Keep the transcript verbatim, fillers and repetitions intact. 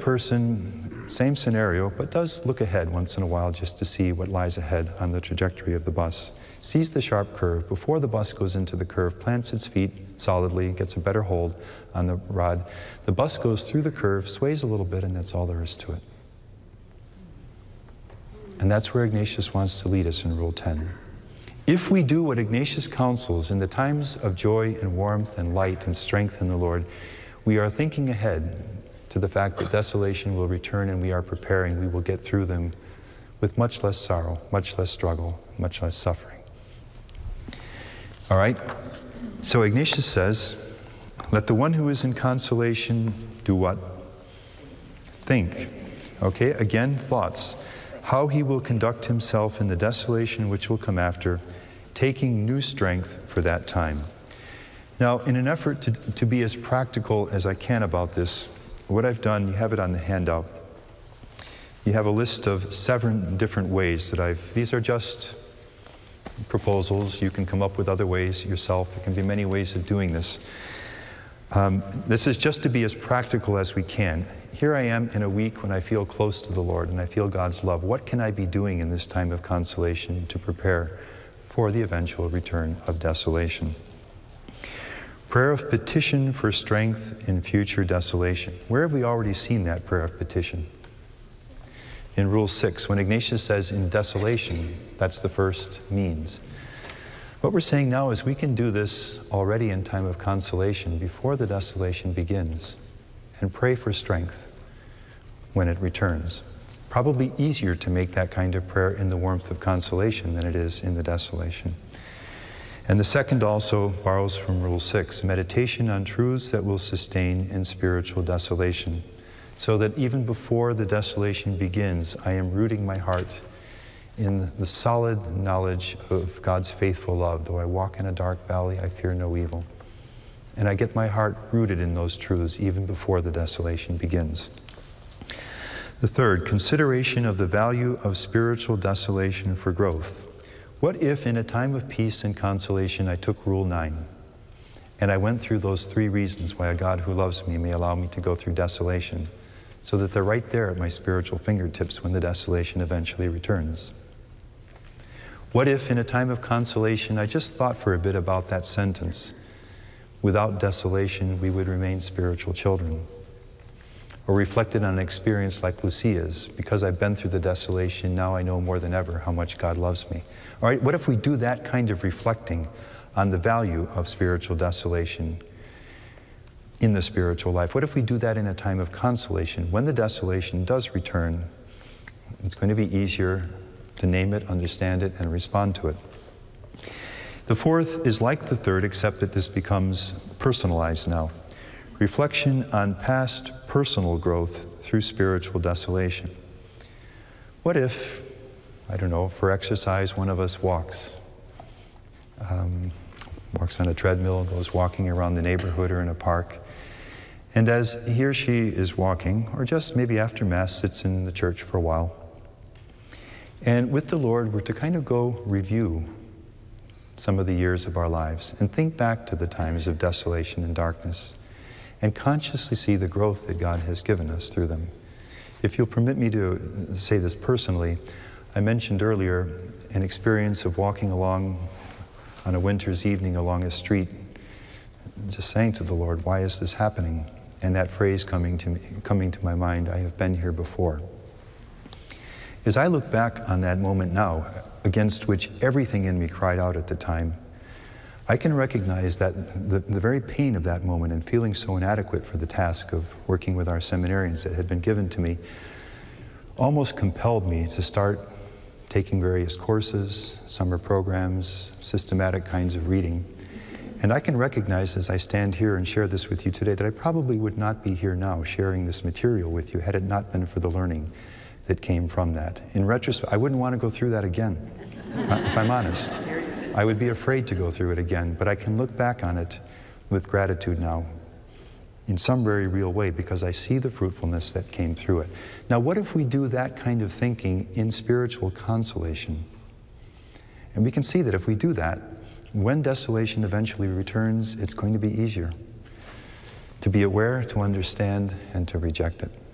person, same scenario, but does look ahead once in a while just to see what lies ahead on the trajectory of the bus. Sees the sharp curve before the bus goes into the curve, plants its feet solidly, gets a better hold on the rod. The bus goes through the curve, sways a little bit, and that's all there is to it. And that's where Ignatius wants to lead us in Rule ten. If we do what Ignatius counsels in the times of joy and warmth and light and strength in the Lord, we are thinking ahead to the fact that desolation will return, and we are preparing. We will get through them with much less sorrow, much less struggle, much less suffering. All right? So Ignatius says, let the one who is in consolation do what? Think. Okay, again, thoughts. How he will conduct himself in the desolation which will come after, taking new strength for that time. Now, in an effort to, to be as practical as I can about this, what I've done, you have it on the handout. You have a list of seven different ways that I've, these are just proposals. You can come up with other ways yourself. There can be many ways of doing this. Um, this is just to be as practical as we can. Here I am in a week when I feel close to the Lord and I feel God's love. What can I be doing in this time of consolation to prepare for the eventual return of desolation? Prayer of petition for strength in future desolation. Where have we already seen that prayer of petition? In Rule six, when Ignatius says in desolation, that's the first means. What we're saying now is we can do this already in time of consolation before the desolation begins and pray for strength when it returns. Probably easier to make that kind of prayer in the warmth of consolation than it is in the desolation. And the second also borrows from Rule six, meditation on truths that will sustain in spiritual desolation, so that even before the desolation begins, I am rooting my heart in the solid knowledge of God's faithful love. Though I walk in a dark valley, I fear no evil. And I get my heart rooted in those truths even before the desolation begins. The third, consideration of the value of spiritual desolation for growth. What if in a time of peace and consolation I took Rule nine and I went through those three reasons why a God who loves me may allow me to go through desolation, so that they're right there at my spiritual fingertips when the desolation eventually returns? What if in a time of consolation I just thought for a bit about that sentence, without desolation we would remain spiritual children? Or reflected on an experience like Lucia's, because I've been through the desolation, now I know more than ever how much God loves me. All right, what if we do that kind of reflecting on the value of spiritual desolation in the spiritual life? What if we do that in a time of consolation? When the desolation does return, it's going to be easier to name it, understand it, and respond to it. The fourth is like the third, except that this becomes personalized now. Reflection on past personal growth through spiritual desolation. What if, I don't know, for exercise, one of us walks, um, walks on a treadmill, goes walking around the neighborhood or in a park, and as he or she is walking, or just maybe after Mass, sits in the church for a while, and with the Lord, we're to kind of go review some of the years of our lives and think back to the times of desolation and darkness, and consciously see the growth that God has given us through them. If you'll permit me to say this personally, I mentioned earlier an experience of walking along on a winter's evening along a street, just saying to the Lord, why is this happening? And that phrase coming to me, coming to my mind, I have been here before. As I look back on that moment now, against which everything in me cried out at the time, I can recognize that the, the very pain of that moment and feeling so inadequate for the task of working with our seminarians that had been given to me almost compelled me to start taking various courses, summer programs, systematic kinds of reading. And I can recognize as I stand here and share this with you today that I probably would not be here now sharing this material with you had it not been for the learning that came from that. In retrospect, I wouldn't want to go through that again, if I'm honest. I would be afraid to go through it again, but I can look back on it with gratitude now in some very real way because I see the fruitfulness that came through it. Now, what if we do that kind of thinking in spiritual consolation? And we can see that if we do that, when desolation eventually returns, it's going to be easier to be aware, to understand, and to reject it.